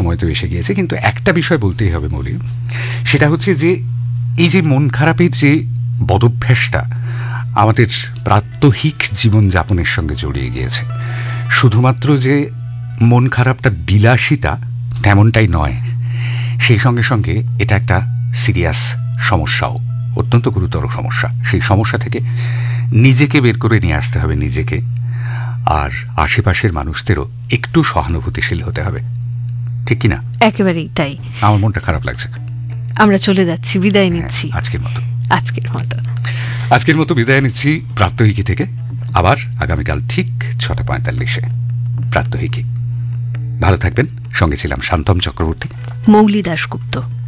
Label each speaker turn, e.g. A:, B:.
A: সময় তো এসে গিয়েছে, কিন্তু একটা বিষয় বলতেই হবে মৌলি, সেটা হচ্ছে যে এই যে মন খারাপের যে বদভ্যাসটা আমাদের প্রাত্যহিক জীবনযাপনের সঙ্গে জড়িয়ে গিয়েছে, শুধুমাত্র যে মন খারাপটা বিলাসিতা তেমনটাই নয়, সেই সঙ্গে সঙ্গে এটা একটা সিরিয়াস সমস্যাও, অত্যন্ত গুরুতর সমস্যা। সেই সমস্যা থেকে নিজেকে বের করে নিয়ে আসতে হবে নিজেকে, আর আশেপাশের মানুষদেরও একটু সহানুভূতিশীল হতে হবে, ঠিক কিনা?
B: একেবারেই তাই।
A: আমার মনটা খারাপ লাগছে,
B: আমরা চলে যাচ্ছি, বিদায় নিচ্ছি
A: আজকের মতো বিদায় নিচ্ছি প্রাত্যহিকী থেকে। আবার আগামীকাল ঠিক 6:45 প্রাত্যহিকী। ভালো থাকবেন। সঙ্গে ছিলাম শান্তম চক্রবর্তী,
B: মৌলি দাশগুপ্ত।